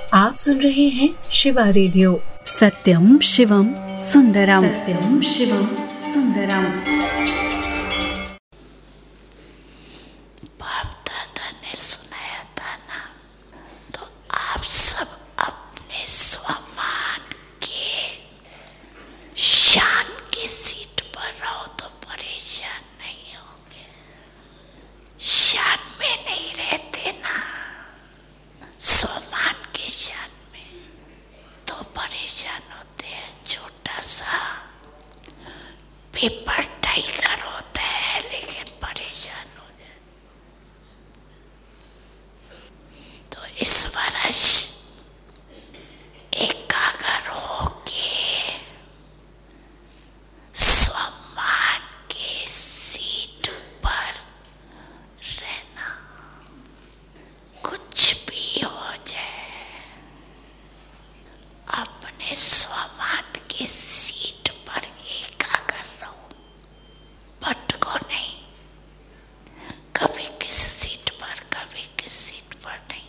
आप सुन रहे हैं शिवा रेडियो। सत्यम शिवम सुंदरम, सत्यम शिवम सुंदरम। बाप दादा ने सुनाया था ना, तो आप सब अपने स्वमान के शान की सीट पर रहो तो परेशान नहीं होंगे। शान में नहीं रहते ना, स्वमान के शान में तो परेशान होते हैं। छोटा सा पेपर टाइगर होता है लेकिन परेशान हो जाते। तो इस वर्ष एकाग्र होके स्वमान के सीट पर रहना। कुछ भी हो जाए, अपने स्वमान की सीट पर एकाग्र रहो, भटको नहीं। कभी किस सीट पर, कभी किस सीट पर नहीं,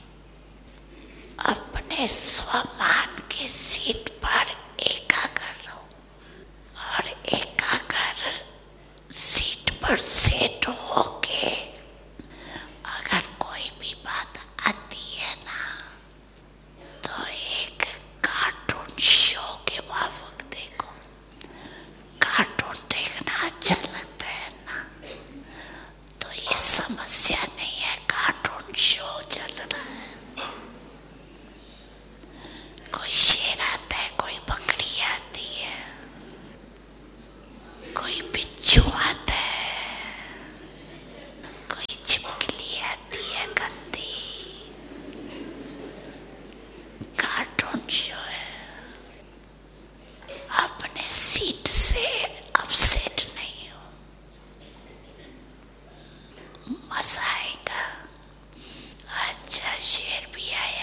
अपने स्वमान की सीट पर एकाग्र रहो। और एकाग्र सीट पर सेट होके अगर कोई भी बात आती है ना, तो एक कार्टून शो के माफक देखो। कार्टून देखना अच्छा लगता है ना, तो ये समस्या नहीं है। कार्टून शो चल रहा है, कोई शेर आता है, कोई बकरी आती है, कोई बिच्छू आता है, कोई छिपकली आती है गंदी। कार्टून शो है। अपने सीट से अपसेट नहीं हो, मजा आएगा। अच्छा शेर भी आया